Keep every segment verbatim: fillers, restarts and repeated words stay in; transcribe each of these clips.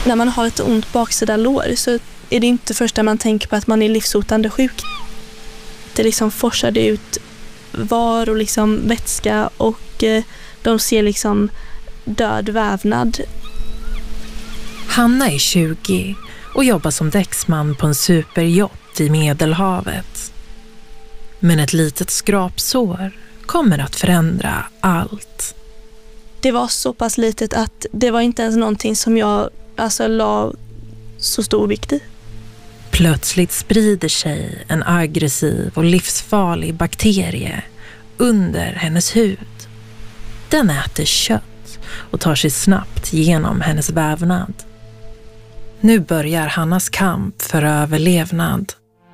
När man har ett ont baksida lår så är det inte första man tänker på att man är livshotande sjuk. Det liksom forsade ut var och liksom vätska och eh, de ser liksom död vävnad. Hanna är tjugo och jobbar som däcksman på en superjott i Medelhavet. Men ett litet skrapsår kommer att förändra allt. Det var så pass litet att det var inte ens någonting som jag alltså la så stor vikt i. Plötsligt sprider sig en aggressiv och livsfarlig bakterie under hennes hud. Den äter kött och tar sig snabbt genom hennes vävnad. Nu börjar Hannas kamp för överlevnad.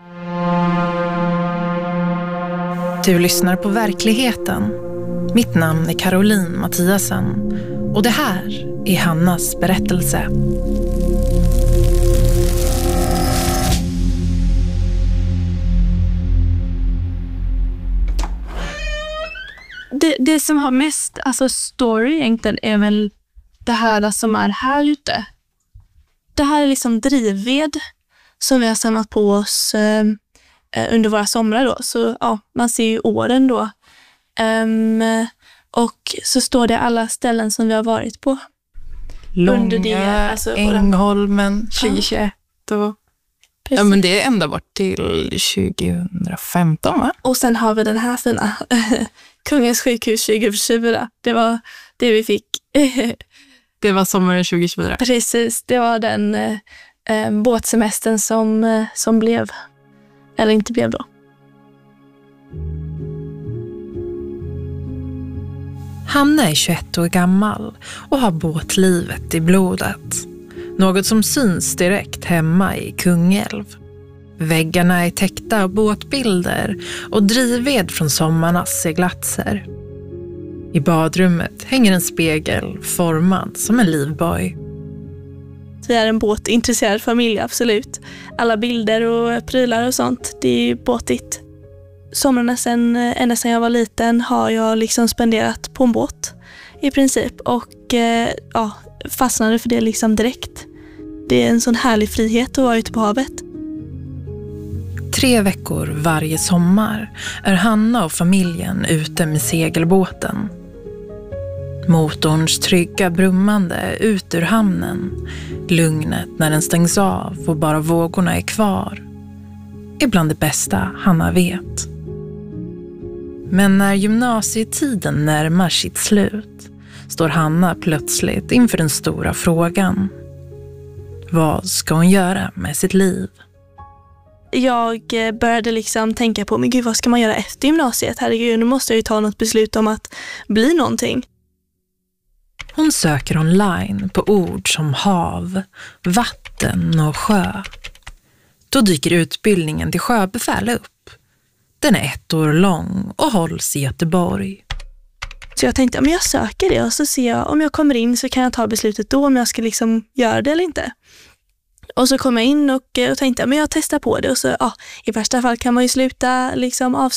Du lyssnar på Verkligheten. Mitt namn är Caroline Mattiasen och det här är Hannas berättelse. Det, det som har mest alltså story egentligen är väl det här som är här ute. Det här är liksom drivved som vi har samlat på oss eh, under våra somrar då. Så ja, man ser ju åren då. Um, och så står det alla ställen som vi har varit på. Långa, under det, alltså, Ängholmen, tjugohundratjugoett och... Precis. Ja, men det är ända bort till tjugohundrafemton, va? Och sen har vi den här fina Kungens sjukhus tjugohundratjugofyra. Det var det vi fick. Det var sommaren tjugohundratjugofyra. Precis, det var den eh, båtsemestern som, eh, som blev, eller inte blev då. Hanna är tjugoett år gammal och har båtlivet i blodet. Något som syns direkt hemma i Kungälv. Väggarna är täckta av båtbilder och drivved från sommarnas seglatser. I badrummet hänger en spegel formad som en livboj. Vi är en båtintresserad familj, absolut. Alla bilder och prylar och sånt, det är ju båtigt. Somrarna sen, ända sedan jag var liten har jag liksom spenderat på en båt i princip. Och eh, ja, fastnade för det liksom direkt. Det är en sån härlig frihet att vara ute på havet. Tre veckor varje sommar är Hanna och familjen ute med segelbåten. Motorns trygga brummande ut ur hamnen. Lugnet när den stängs av och bara vågorna är kvar. Är bland det bästa Hanna vet. Men när gymnasietiden närmar sitt slut står Hanna plötsligt inför den stora frågan. Vad ska hon göra med sitt liv? Jag började liksom tänka på, men gud, vad ska man göra efter gymnasiet? Herregud, nu måste jag ju ta något beslut om att bli någonting. Hon söker online på ord som hav, vatten och sjö. Då dyker utbildningen till sjöbefäl upp. Den är ett år lång och hålls i Göteborg. Så jag tänkte, men jag söker det och så ser jag, om jag kommer in så kan jag ta beslutet då om jag ska liksom göra det eller inte. Och så kom jag in och, och tänkte, men jag testar på det och så, ja, i värsta fall kan man ju sluta liksom av